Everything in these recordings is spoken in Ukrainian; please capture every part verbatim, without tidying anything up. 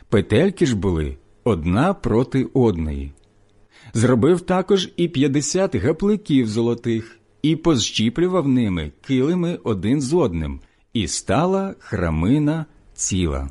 Петельки ж були одна проти одної. Зробив також і п'ятдесят гапликів золотих, і позщіплював ними килими один з одним, і стала храмина ціла.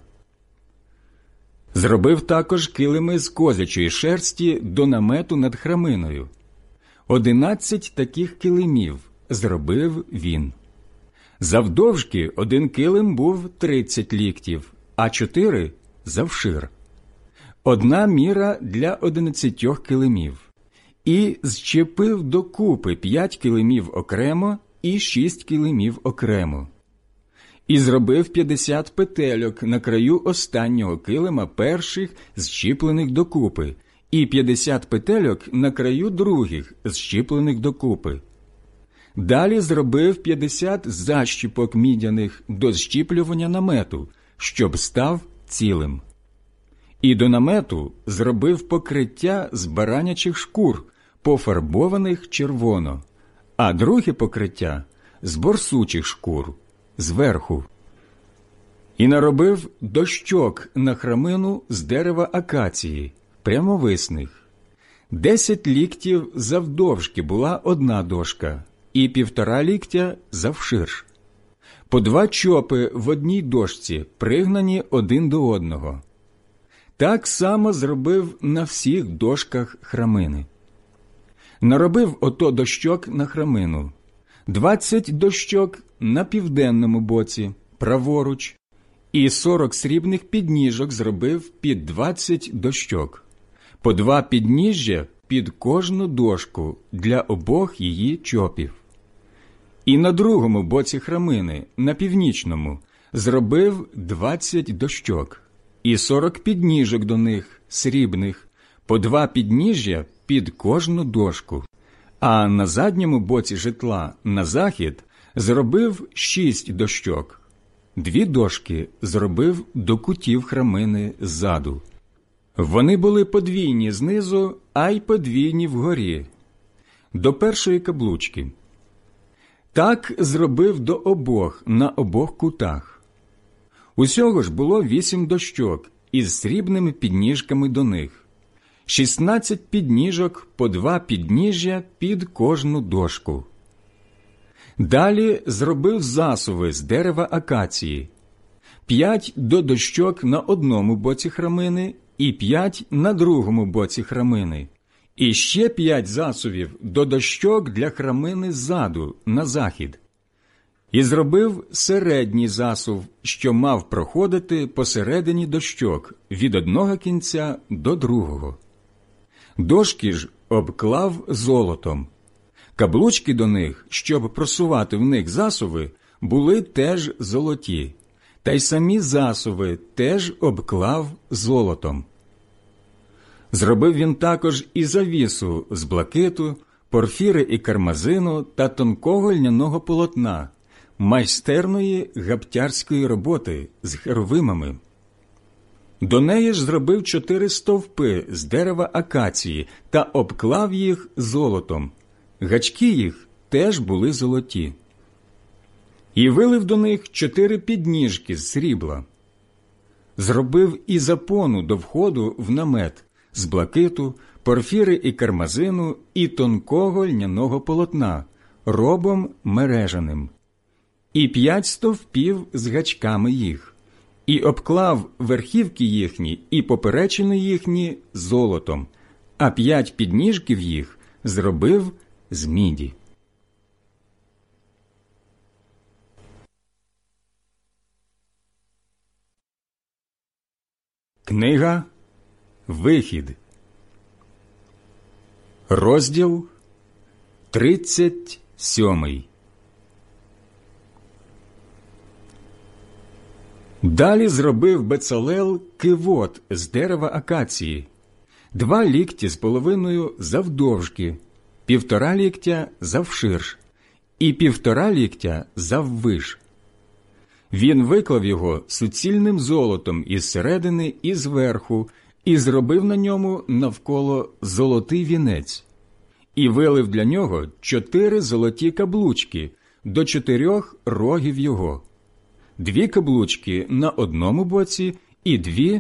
Зробив також килими з козячої шерсті до намету над храминою. Одинадцять таких килимів зробив він. Завдовжки один килим був тридцять ліктів, а чотири – завшир. Одна міра для одинадцятьох килимів. І зчепив докупи п'ять килимів окремо і шість килимів окремо. І зробив п'ятдесят петельок на краю останнього килима перших, зчіплених докупи, і п'ятдесят петельок на краю других, зчіплених докупи. Далі зробив п'ятдесят защіпок мідяних до зщіплювання намету, щоб став цілим. І до намету зробив покриття з баранячих шкур, пофарбованих червоно, а друге покриття – з борсучих шкур, зверху. І наробив дощок на храмину з дерева акації, прямовисних. Десять ліктів завдовжки була одна дошка, і півтора ліктя завширш. По два чопи в одній дошці, пригнані один до одного. Так само зробив на всіх дошках храмини. Наробив ото дощок на храмину, двадцять дощок на південному боці, праворуч, і сорок срібних підніжок зробив під двадцять дощок, по два підніжжя під кожну дошку для обох її чопів. І на другому боці храмини, на північному, зробив двадцять дощок, і сорок підніжок до них, срібних, по два підніжжя під кожну дошку. А на задньому боці житла, на захід, зробив шість дощок. Дві дошки зробив до кутів храмини ззаду. Вони були подвійні знизу, а й подвійні вгорі, до першої каблучки. Так зробив до обох на обох кутах. Усього ж було вісім дощок із срібними підніжками до них. Шістнадцять підніжок по два підніжжя під кожну дошку. Далі зробив засуви з дерева акації. П'ять до дощок на одному боці храмини і п'ять на другому боці храмини. І ще п'ять засувів до дощок для храмини ззаду, на захід. І зробив середній засув, що мав проходити посередині дощок, від одного кінця до другого. Дошки ж обклав золотом. Каблучки до них, щоб просувати в них засуви, були теж золоті, та й самі засуви теж обклав золотом. Зробив він також і завісу з блакиту, порфіри і кармазину та тонкого льняного полотна, майстерної гаптярської роботи з херовимами. До неї ж зробив чотири стовпи з дерева акації та обклав їх золотом. Гачки їх теж були золоті. І вилив до них чотири підніжки з срібла. Зробив і запону до входу в намет з блакиту, порфіри і кармазину і тонкого льняного полотна, робом мережаним. І п'ять стовпів з гачками їх. І обклав верхівки їхні і поперечини їхні золотом, а п'ять підніжків їх зробив з міді. Книга Вихід, розділ тридцять сьомий. Далі зробив Бецалел кивот з дерева акації, два лікті з половиною завдовжки, півтора ліктя завширш і півтора ліктя заввиш. Він виклав його суцільним золотом із середини і зверху і зробив на ньому навколо золотий вінець. І вилив для нього чотири золоті каблучки до чотирьох рогів його. Дві каблучки на одному боці і дві